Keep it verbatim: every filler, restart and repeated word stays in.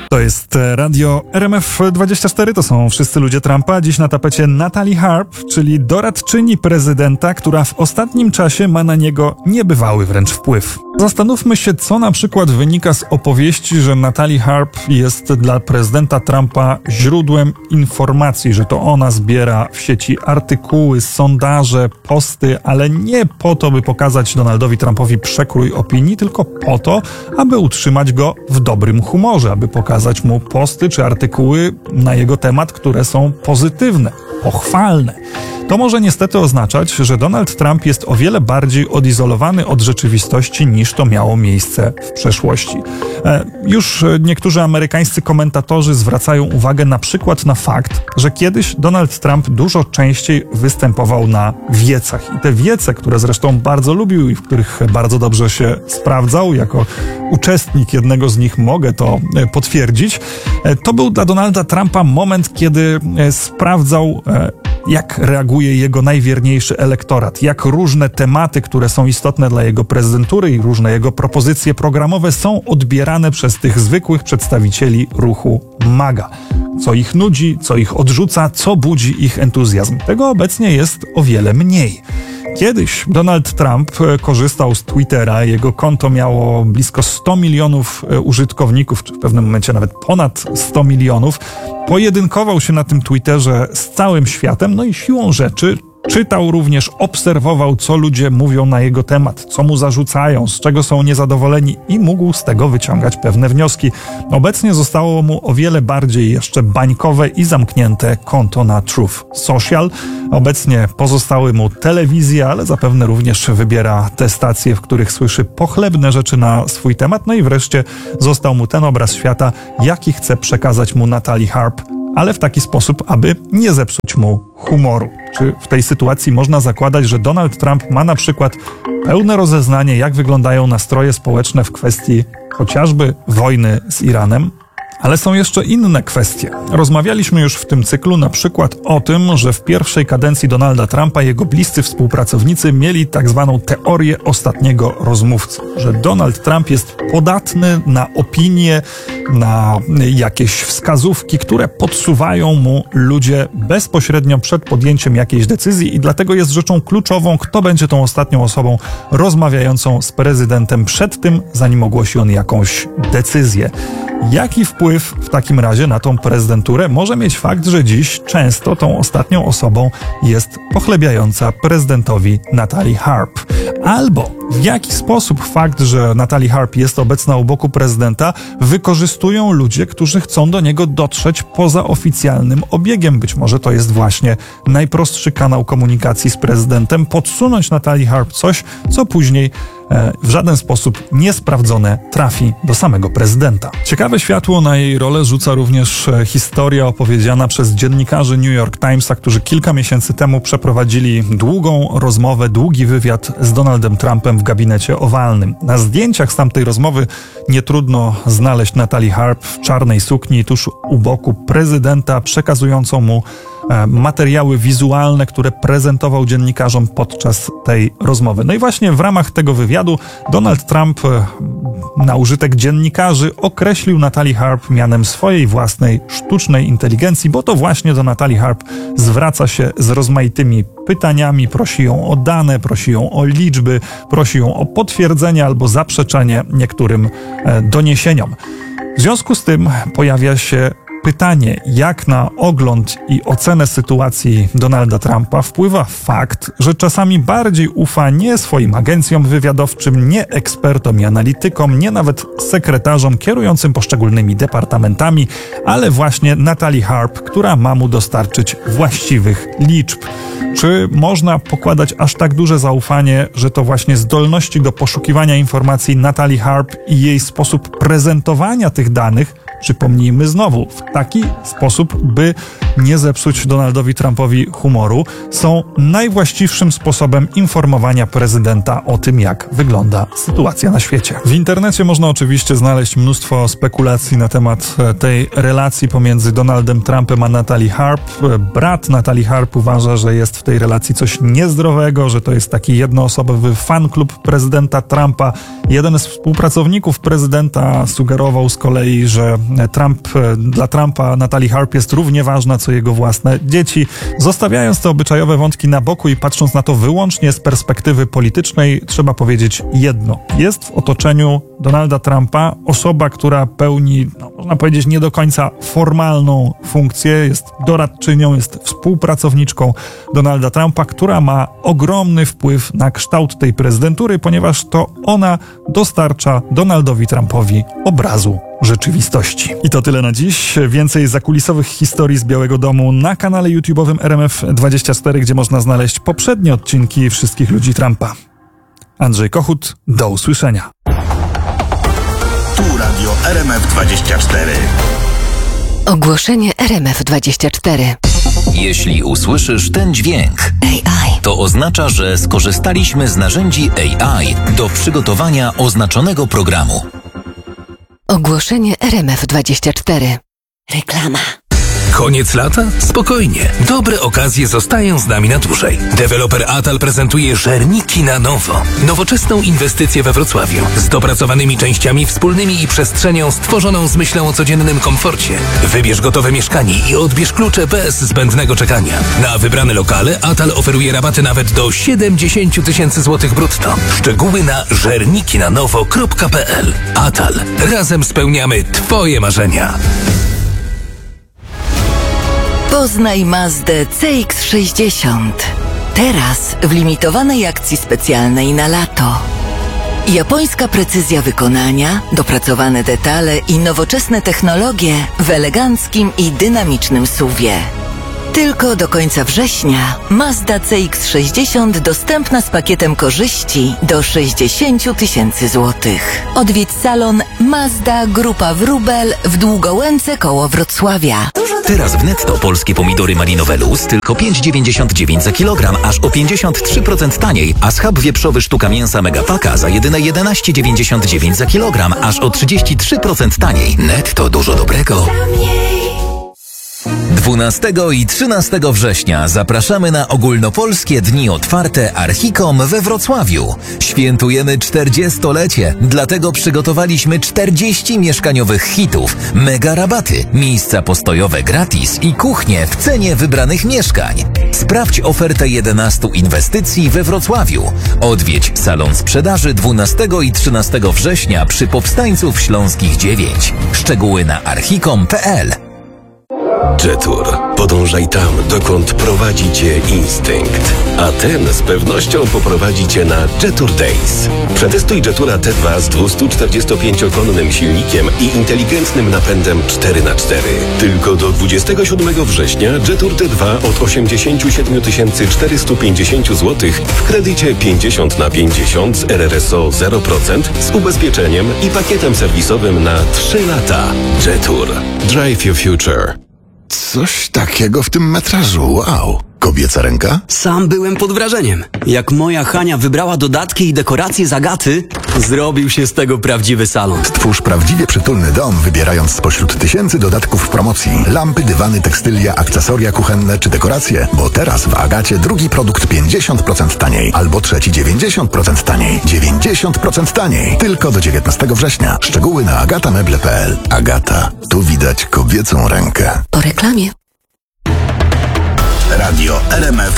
To jest radio R M F dwadzieścia cztery, to są Wszyscy Ludzie Trumpa. Dziś na tapecie Natalie Harp, czyli doradczyni prezydenta, która w ostatnim czasie ma na niego niebywały wręcz wpływ. Zastanówmy się, co na przykład wynika z opowieści, że Natalie Harp jest dla prezydenta Trumpa źródłem informacji, że to ona zbiera w sieci artykuły, sondaże, posty, ale nie po to, by pokazać Donaldowi Trumpowi przekrój opinii, tylko po to, aby utrzymać go w dobrym humorze, aby pokazać mu posty czy artykuły na jego temat, które są pozytywne, pochwalne. To może niestety oznaczać, że Donald Trump jest o wiele bardziej odizolowany od rzeczywistości niż to miało miejsce w przeszłości. E, już niektórzy amerykańscy komentatorzy zwracają uwagę na przykład na fakt, że kiedyś Donald Trump dużo częściej występował na wiecach. I te wiece, które zresztą bardzo lubił i w których bardzo dobrze się sprawdzał, jako uczestnik jednego z nich mogę to potwierdzić, e, to był dla Donalda Trumpa moment, kiedy e, sprawdzał e, jak reaguje jego najwierniejszy elektorat, jak różne tematy, które są istotne dla jego prezydentury i różne jego propozycje programowe są odbierane przez tych zwykłych przedstawicieli ruchu MAGA. Co ich nudzi, co ich odrzuca, co budzi ich entuzjazm. Tego obecnie jest o wiele mniej. Kiedyś Donald Trump korzystał z Twittera, jego konto miało blisko sto milionów użytkowników, czy w pewnym momencie nawet ponad sto milionów. Pojedynkował się na tym Twitterze z całym światem, no i siłą rzeczy czytał również, obserwował, co ludzie mówią na jego temat, co mu zarzucają, z czego są niezadowoleni i mógł z tego wyciągać pewne wnioski. Obecnie zostało mu o wiele bardziej jeszcze bańkowe i zamknięte konto na Truth Social. Obecnie pozostały mu telewizje, ale zapewne również wybiera te stacje, w których słyszy pochlebne rzeczy na swój temat. No i wreszcie został mu ten obraz świata, jaki chce przekazać mu Natalie Harp, ale w taki sposób, aby nie zepsuć mu humoru. Czy w tej sytuacji można zakładać, że Donald Trump ma na przykład pełne rozeznanie, jak wyglądają nastroje społeczne w kwestii chociażby wojny z Iranem? Ale są jeszcze inne kwestie. Rozmawialiśmy już w tym cyklu na przykład o tym, że w pierwszej kadencji Donalda Trumpa jego bliscy współpracownicy mieli tak zwaną teorię ostatniego rozmówcy, że Donald Trump jest podatny na opinie, na jakieś wskazówki, które podsuwają mu ludzie bezpośrednio przed podjęciem jakiejś decyzji i dlatego jest rzeczą kluczową, kto będzie tą ostatnią osobą rozmawiającą z prezydentem przed tym, zanim ogłosi on jakąś decyzję. Jaki wpływ w takim razie na tą prezydenturę może mieć fakt, że dziś często tą ostatnią osobą jest pochlebiająca prezydentowi Natalie Harp? Albo w jaki sposób fakt, że Natalie Harp jest obecna u boku prezydenta, wykorzystują ludzie, którzy chcą do niego dotrzeć poza oficjalnym obiegiem? Być może to jest właśnie najprostszy kanał komunikacji z prezydentem, podsunąć Natalie Harp coś, co później w żaden sposób niesprawdzone trafi do samego prezydenta. Ciekawe światło na jej rolę rzuca również historia opowiedziana przez dziennikarzy New York Timesa, którzy kilka miesięcy temu przeprowadzili długą rozmowę, długi wywiad z Donaldem Trumpem w gabinecie owalnym. Na zdjęciach z tamtej rozmowy nie trudno znaleźć Natalie Harp w czarnej sukni tuż u boku prezydenta, przekazującą mu materiały wizualne, które prezentował dziennikarzom podczas tej rozmowy. No i właśnie w ramach tego wywiadu Donald Trump na użytek dziennikarzy określił Natalie Harp mianem swojej własnej sztucznej inteligencji, bo to właśnie do Natalie Harp zwraca się z rozmaitymi pytaniami, prosi ją o dane, prosi ją o liczby, prosi ją o potwierdzenie albo zaprzeczenie niektórym doniesieniom. W związku z tym pojawia się pytanie, jak na ogląd i ocenę sytuacji Donalda Trumpa wpływa fakt, że czasami bardziej ufa nie swoim agencjom wywiadowczym, nie ekspertom i analitykom, nie nawet sekretarzom kierującym poszczególnymi departamentami, ale właśnie Natalie Harp, która ma mu dostarczyć właściwych liczb. Czy można pokładać aż tak duże zaufanie, że to właśnie zdolności do poszukiwania informacji Natalie Harp i jej sposób prezentowania tych danych, przypomnijmy znowu, w taki sposób, by nie zepsuć Donaldowi Trumpowi humoru, są najwłaściwszym sposobem informowania prezydenta o tym, jak wygląda sytuacja na świecie. W internecie można oczywiście znaleźć mnóstwo spekulacji na temat tej relacji pomiędzy Donaldem Trumpem a Natalie Harp. Brat Natalie Harp uważa, że jest w tej relacji coś niezdrowego, że to jest taki jednoosobowy fanklub prezydenta Trumpa. Jeden z współpracowników prezydenta sugerował z kolei, że Trump, dla Trumpa Natalie Harp jest równie ważna, co jego własne dzieci. Zostawiając te obyczajowe wątki na boku i patrząc na to wyłącznie z perspektywy politycznej, trzeba powiedzieć jedno. Jest w otoczeniu Donalda Trumpa osoba, która pełni, no, można powiedzieć, nie do końca formalną funkcję, jest doradczynią, jest współpracowniczką Donalda Trumpa, która ma ogromny wpływ na kształt tej prezydentury, ponieważ to ona dostarcza Donaldowi Trumpowi obrazu rzeczywistości. I to tyle na dziś. Więcej zakulisowych historii z Białego Domu na kanale YouTube'owym R M F dwadzieścia cztery, gdzie można znaleźć poprzednie odcinki Wszystkich Ludzi Trumpa. Andrzej Kochut, do usłyszenia. Tu Radio R M F dwadzieścia cztery. Ogłoszenie R M F dwadzieścia cztery. Jeśli usłyszysz ten dźwięk, A I, to oznacza, że skorzystaliśmy z narzędzi A I do przygotowania oznaczonego programu. Ogłoszenie R M F dwadzieścia cztery. Reklama. Koniec lata? Spokojnie. Dobre okazje zostają z nami na dłużej. Deweloper Atal prezentuje Żerniki na nowo. Nowoczesną inwestycję we Wrocławiu. Z dopracowanymi częściami wspólnymi i przestrzenią stworzoną z myślą o codziennym komforcie. Wybierz gotowe mieszkanie i odbierz klucze bez zbędnego czekania. Na wybrane lokale Atal oferuje rabaty nawet do siedemdziesiąt tysięcy złotych brutto. Szczegóły na żernikinanowo kropka p l. Atal. Razem spełniamy Twoje marzenia. Poznaj Mazdę C X sześćdziesiąt. Teraz w limitowanej akcji specjalnej na lato. Japońska precyzja wykonania, dopracowane detale i nowoczesne technologie w eleganckim i dynamicznym suwie. Tylko do końca września Mazda C X sześćdziesiąt dostępna z pakietem korzyści do sześćdziesiąt tysięcy złotych. Odwiedź salon Mazda Grupa Wróbel w Długołęce koło Wrocławia. Teraz w Netto polskie pomidory malinowe Luz tylko pięć dziewięćdziesiąt dziewięć za kilogram, aż o pięćdziesiąt trzy procent taniej, a schab wieprzowy sztuka mięsa Megapaka za jedyne jedenaście dziewięćdziesiąt dziewięć za kilogram, aż o trzydzieści trzy procent taniej. Netto, dużo dobrego. dwunastego i trzynastego września zapraszamy na ogólnopolskie dni otwarte Archicom we Wrocławiu. Świętujemy czterdziestolecie, dlatego przygotowaliśmy czterdzieści mieszkaniowych hitów, mega rabaty, miejsca postojowe gratis i kuchnie w cenie wybranych mieszkań. Sprawdź ofertę jedenastu inwestycji we Wrocławiu. Odwiedź salon sprzedaży dwunastego i trzynastego września przy Powstańców Śląskich dziewięć. Szczegóły na archicom kropka p l. Jetour. Podążaj tam, dokąd prowadzi Cię instynkt. A ten z pewnością poprowadzi Cię na Jetour Days. Przetestuj Jetoura T dwa z dwustuczterdziestopięciokonnym silnikiem i inteligentnym napędem cztery na cztery. Tylko do dwudziestego siódmego września Jetour T dwa od osiemdziesiąt siedem tysięcy czterysta pięćdziesiąt złotych w kredycie pięćdziesiąt na pięćdziesiąt z R R S O zero procent z ubezpieczeniem i pakietem serwisowym na trzy lata. Jetour. Drive your future. Coś takiego w tym metrażu, wow. Kobieca ręka? Sam byłem pod wrażeniem. Jak moja Hania wybrała dodatki i dekoracje z Agaty, zrobił się z tego prawdziwy salon. Stwórz prawdziwie przytulny dom, wybierając spośród tysięcy dodatków w promocji. Lampy, dywany, tekstylia, akcesoria kuchenne czy dekoracje. Bo teraz w Agacie drugi produkt pięćdziesiąt procent taniej, albo trzeci dziewięćdziesiąt procent taniej. dziewięćdziesiąt procent taniej. Tylko do dziewiętnastego września. Szczegóły na agatameble kropka p l. Agata. Tu widać kobiecą rękę. Po reklamie. Radio R M F